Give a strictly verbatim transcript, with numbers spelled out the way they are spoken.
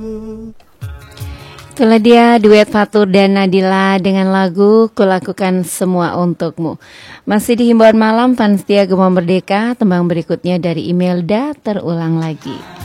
Itulah dia duet Fatur dan Nadila dengan lagu Kulakukan Semua Untukmu. Masih di himbauan malam Fans Setia Gema Merdeka. Tembang berikutnya dari Imelda terulang lagi.